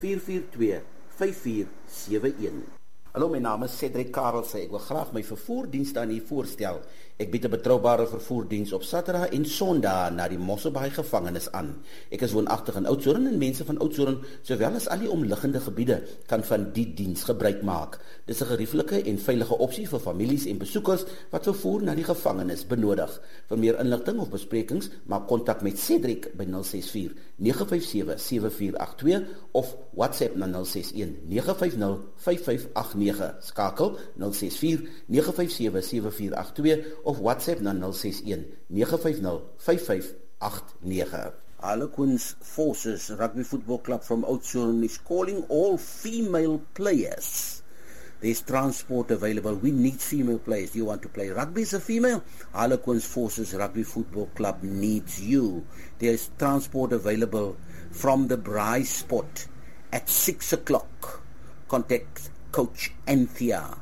442-5471. Hallo, my naam is Cedric Karelse. Ek wil graag my vervoerdienste aan u voorstel. Ek bied 'n betroubare vervoerdiens op Saterdag en Sondag na die Mosselbaai gevangenis aan. Ek is woonagtig in Oudtshoorn en mense van Oudtshoorn, sowel as al die omliggende gebiede, kan van die diens gebruik maak. Dis 'n gerieflike en veilige opsie vir families en besoekers wat vervoer na die gevangenis benodig. Vir meer inligting of besprekings, maak kontak met Cedric by 064 957 7482 of WhatsApp na 061 950 5589. Skakel 064 957 7482 of WhatsApp na 061 950 5589. Harlequins Forces Rugby Football Club from Oudtshoorn is calling all female players. There's transport available. We need female players. Do you want to play rugby as a female? Harlequins Forces Rugby Football Club needs you. There's transport available from the Braai Spot at 6 o'clock. Contact Coach Anthea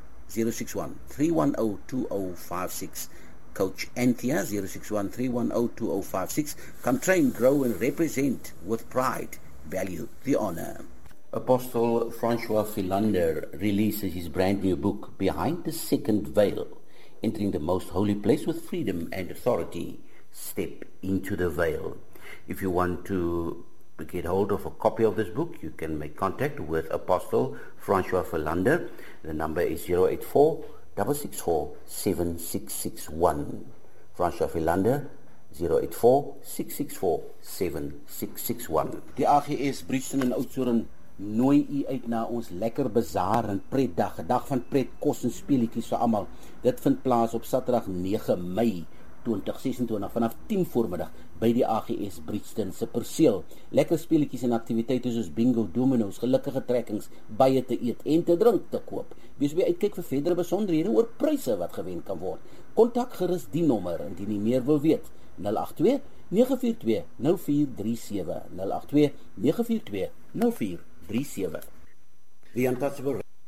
061-310-2056. Coach Anthea 061-310-2056. Come train, grow and represent with pride. Value the honor. Apostle Francois Philander releases his brand new book, Behind the Second Veil, Entering the Most Holy Place with Freedom and Authority. Step into the veil. If you want to get hold of a copy of this book, you can make contact with Apostle Francois Philander. The number is 084-664-7661. Francois Philander, 084-664-7661. Die AGS Bridgton in Oudtshoorn nooi u uit na ons lekker bazaar en pretdag, 'n dag van pret, kos en speletjies vir almal. Dit vind plaas op Saterdag 9 Mei 2026 vanaf 10 voormiddag by die AGS Bridgton se perseel. Lekker speletjies en aktiwiteite soos bingo, domino's, gelukkige trekkings, baie te eet en te drink te koop. Wees by uitkyk vir verdere besonderhede oor pryse wat gewen kan word. Kontak gerus die nommer indien jy meer wil weet. 082 942 0437 082 942 0437. The Untouchable